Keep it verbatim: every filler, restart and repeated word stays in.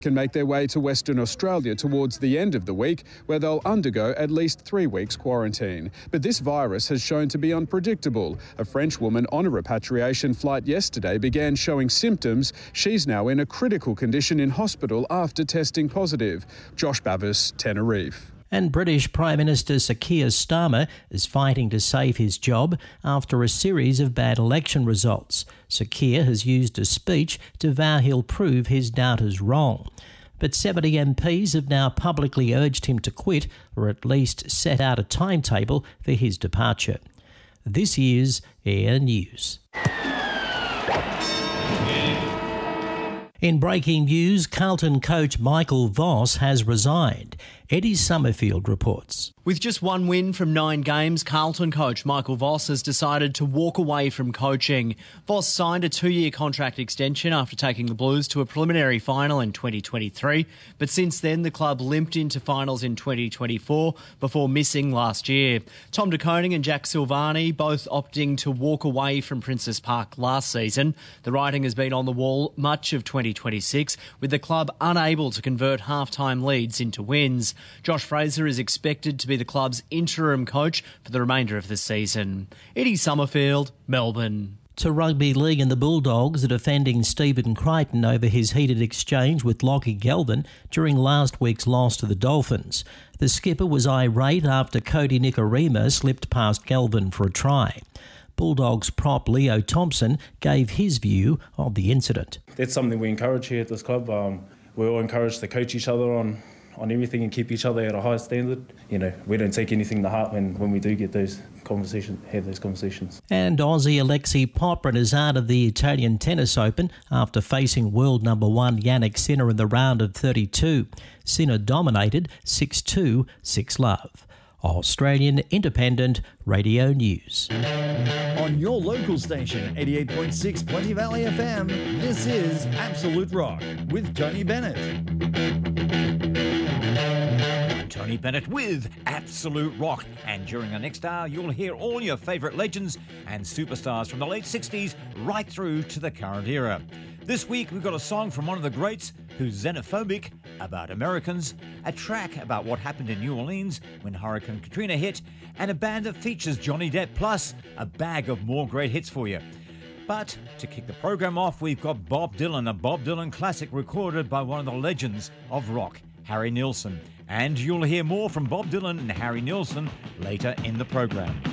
can make their way to Western Australia towards the end of the week, where they'll undergo at least three weeks quarantine. But this virus has shown to be unpredictable. A French woman on a repatriation flight yesterday began showing symptoms. She's now in a critical condition in hospital after testing positive. Josh Bavis, Tenerife. And British Prime Minister Sir Keir Starmer is fighting to save his job after a series of bad election results. Sir Keir has used a speech to vow he'll prove his doubters wrong. But seventy M Ps have now publicly urged him to quit, or at least set out a timetable for his departure. This is Air News. In breaking news, Carlton coach Michael Voss has resigned. Eddie Summerfield reports. With just one win from nine games, Carlton coach Michael Voss has decided to walk away from coaching. Voss signed a two-year contract extension after taking the Blues to a preliminary final in twenty twenty-three, but since then the club limped into finals in twenty twenty-four before missing last year. Tom De Koning and Jack Silvani both opting to walk away from Princes Park last season. The writing has been on the wall much of twenty twenty-six, with the club unable to convert half-time leads into wins. Josh Fraser is expected to be the club's interim coach for the remainder of the season. Eddie Summerfield, Melbourne. To rugby league, and the Bulldogs are defending Stephen Crichton over his heated exchange with Lockie Galvin during last week's loss to the Dolphins. The skipper was irate after Cody Nikorima slipped past Galvin for a try. Bulldogs prop Leo Thompson gave his view of the incident. That's something we encourage here at this club. Um, we're all encouraged to coach each other on on everything and keep each other at a high standard. You know, we don't take anything to heart when, when we do get those conversations, have those conversations. And Aussie Alexei Popyrin is out of the Italian Tennis Open after facing world number one Jannik Sinner in the round of thirty-two. Sinner dominated six two, six love. Australian Independent Radio News. On your local station, eighty-eight point six Plenty Valley F M, this is Absolute Rock with Tony Bennett. Tony Bennett with Absolute Rock. And during the next hour, you'll hear all your favourite legends and superstars from the late sixties right through to the current era. This week, we've got a song from one of the greats who's xenophobic about Americans, a track about what happened in New Orleans when Hurricane Katrina hit, and a band that features Johnny Depp, plus a bag of more great hits for you. But to kick the program off, we've got Bob Dylan, a Bob Dylan classic recorded by one of the legends of rock, Harry Nilsson. And you'll hear more from Bob Dylan and Harry Nilsson later in the program.